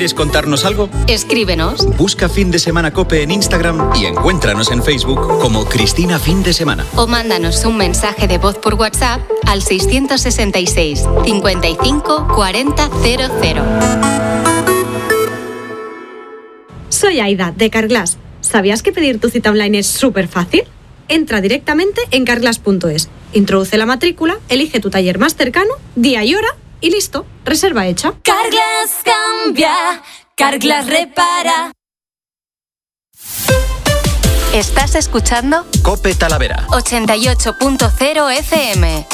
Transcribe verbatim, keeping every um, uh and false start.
¿Quieres contarnos algo? Escríbenos. Busca Fin de Semana COPE en Instagram y encuéntranos en Facebook como Cristina Fin de Semana. O mándanos un mensaje de voz por WhatsApp al seiscientos sesenta y seis, cincuenta y cinco, cuarenta, cero cero. Soy Aida, de Carglass. ¿Sabías que pedir tu cita online es súper fácil? Entra directamente en carglass punto es, introduce la matrícula, elige tu taller más cercano, día y hora y listo, reserva hecha. Carglass cambia, Carglass repara. ¿Estás escuchando? COPE Talavera ochenta y ocho punto cero F M.